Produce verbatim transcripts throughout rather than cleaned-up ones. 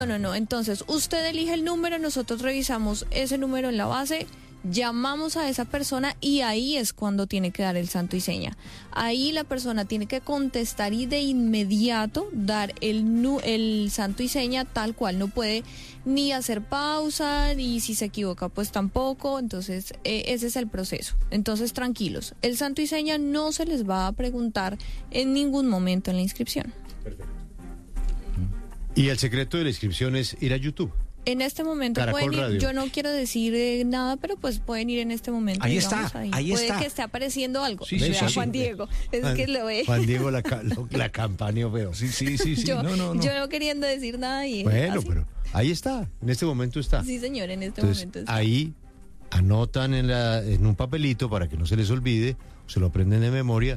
No, no, no. Entonces, usted elige el número, nosotros revisamos ese número en la base, llamamos a esa persona y ahí es cuando tiene que dar el santo y seña. Ahí la persona tiene que contestar y de inmediato dar el, nu- el santo y seña tal cual. No puede ni hacer pausa, ni si se equivoca pues tampoco. Entonces, eh, ese es el proceso. Entonces, tranquilos. El santo y seña no se les va a preguntar en ningún momento en la inscripción. Perfecto. Y el secreto de la inscripción es ir a YouTube. En este momento Caracol pueden ir, Radio. yo no quiero decir eh, nada, pero pues pueden ir en este momento. Ahí digamos, está, ahí, ahí Puede está. que esté apareciendo algo. Sí, Vea, sí, sí, Juan sí. Diego, es Juan, que lo ve. Juan Diego, la, ca- lo- la campaña veo. Sí, sí, sí, sí. yo, no, no, no. yo no queriendo decir nada y Bueno, así. pero ahí está, en este momento está. Sí, señor, en este Entonces, momento está. ahí anotan en, la, en un papelito para que no se les olvide, se lo aprenden de memoria.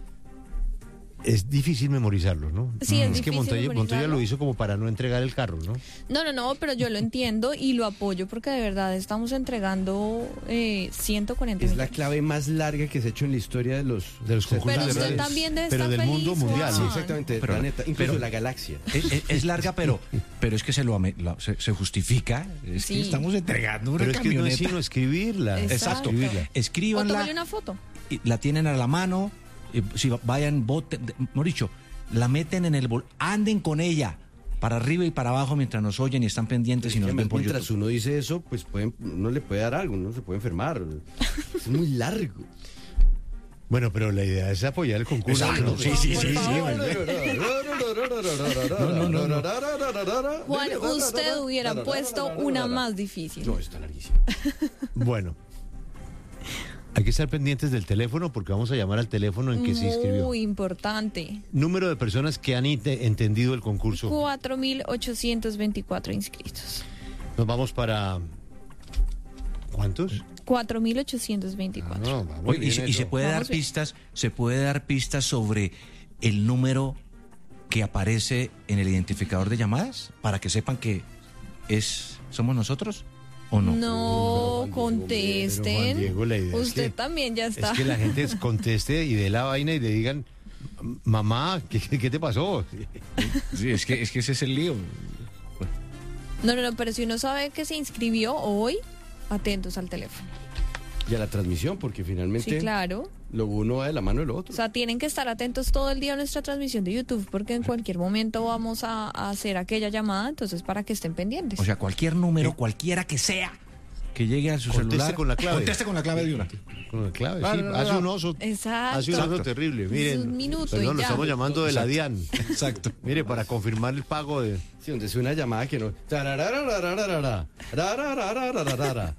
Es difícil memorizarlo, ¿no? Sí, es es que difícil Montoya, Montoya memorizarlo. lo hizo como para no entregar el carro, ¿no? No, no, no, pero yo lo entiendo y lo apoyo porque de verdad estamos entregando eh, ciento cuarenta Es la millones. clave más larga que se ha hecho en la historia de los, De los concursos Pero de usted radio. también debe Pero estar del feliz, mundo mundial. Sí, Juan. exactamente, del Pero- planeta, incluso pero- de la galaxia. Es, es- es larga, pero pero es que se lo ame- la- se, se justifica. Es Sí. que estamos entregando una Pero es que no es camioneta. sino escribirla. Exacto. Escribirla. O Escríbanla, tómale una foto. y la tienen a la mano, y si vayan, boten, de- mejor dicho, la meten en el bol, anden con ella para arriba y para abajo mientras nos oyen y están pendientes y nos ven por Mientras YouTube. uno dice eso, pues pueden, uno le puede dar algo, uno se puede enfermar. Es muy largo. Bueno, pero la idea es apoyar el concurso. Exacto, ¿no? sí, sí, Por sí, sí, favor. No, no, no, no. Juan, usted hubiera puesto una más difícil. No, está larguísimo. Bueno, hay que estar pendientes del teléfono porque vamos a llamar al teléfono en que se inscribió. Muy importante. Número de personas que han inte- entendido el concurso. cuatro mil ochocientos veinticuatro inscritos. Nos vamos para... ¿Cuántos? cuatro mil ochocientos veinticuatro. Ah, no, vamos Oye, y, bien se- y eso. se puede Vamos dar bien. pistas, se puede dar pistas sobre el número que aparece en el identificador de llamadas para que sepan que es somos nosotros o no. No, Pero, contesten. Juan Diego, la idea es Usted que- también ya está. Es que la gente conteste y dé la vaina y le digan, mamá, ¿qué, qué te pasó? Sí, es que es que ese es el lío. No, no, no, pero si uno sabe que se inscribió hoy, atentos al teléfono. Y a la transmisión, porque finalmente Sí, claro. lo uno va de la mano de lo otro. O sea, tienen que estar atentos todo el día a nuestra transmisión de YouTube, porque en cualquier momento vamos a, a hacer aquella llamada, entonces para que estén pendientes. O sea, cualquier número, cualquiera que sea, que llegue a su Conteste celular. con la clave. Conteste con la clave de una. Con la clave, Ah, sí, no, no, hace no. un oso. Exacto. Hace un oso Exacto. terrible, Es miren. un minuto y Perdón, lo ya. estamos llamando de la DIAN. Exacto. Mire, para confirmar el pago de... Sí, donde es una llamada que no. Tararararararara, rarararararara,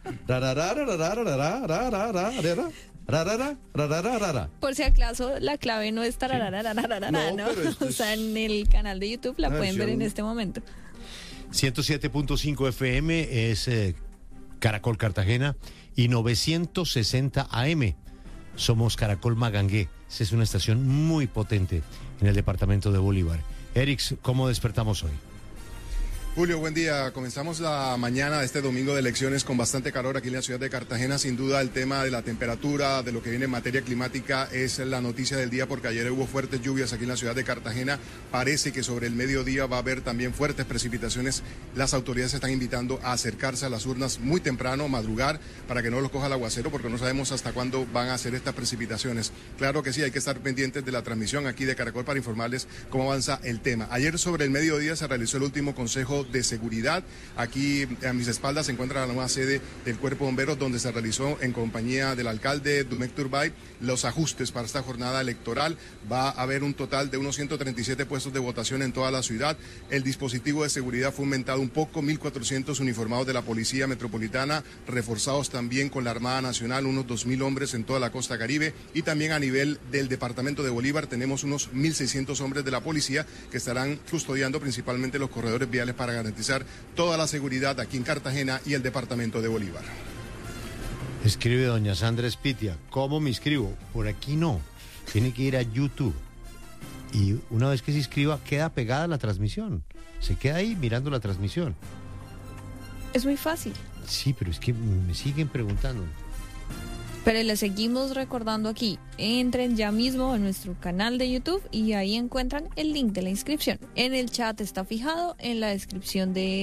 rararararararararararara, rararararararara. Por si acaso, la clave no es tararararararara, No, ¿no? pero esto O sea, es- en el canal de YouTube la Una pueden ver en versión- este momento. ciento siete punto cinco F M es eh, Caracol Cartagena y novecientos sesenta A M. Somos Caracol Magangué. Esa es una estación muy potente en el departamento de Bolívar. Erix, ¿cómo despertamos hoy? Julio, buen día. Comenzamos la mañana de este domingo de elecciones con bastante calor aquí en la ciudad de Cartagena. Sin duda el tema de la temperatura, de lo que viene en materia climática es la noticia del día porque ayer hubo fuertes lluvias aquí en la ciudad de Cartagena. Parece que sobre el mediodía va a haber también fuertes precipitaciones. Las autoridades están invitando a acercarse a las urnas muy temprano, madrugar, para que no los coja el aguacero porque no sabemos hasta cuándo van a hacer estas precipitaciones. Claro que sí, hay que estar pendientes de la transmisión aquí de Caracol para informarles cómo avanza el tema. Ayer sobre el mediodía se realizó el último consejo de seguridad. Aquí a mis espaldas se encuentra la nueva sede del Cuerpo de Bomberos, donde se realizó en compañía del alcalde Dumek Turbay los ajustes para esta jornada electoral. Va a haber un total de unos ciento treinta y siete puestos de votación en toda la ciudad. El dispositivo de seguridad fue aumentado un poco, mil cuatrocientos uniformados de la Policía Metropolitana, reforzados también con la Armada Nacional, unos dos mil hombres en toda la costa caribe, y también a nivel del departamento de Bolívar tenemos unos mil seiscientos hombres de la policía que estarán custodiando principalmente los corredores viales para garantizar toda la seguridad aquí en Cartagena y el departamento de Bolívar. Escribe doña Sandra Espitia. ¿Cómo me inscribo? Por aquí no. Tiene que ir a YouTube. Y una vez que se inscriba, queda pegada la transmisión. Se queda ahí mirando la transmisión. Es muy fácil. Sí, pero es que me siguen preguntando. Pero les seguimos recordando aquí, entren ya mismo a nuestro canal de YouTube y ahí encuentran el link de la inscripción. En el chat está fijado, en la descripción de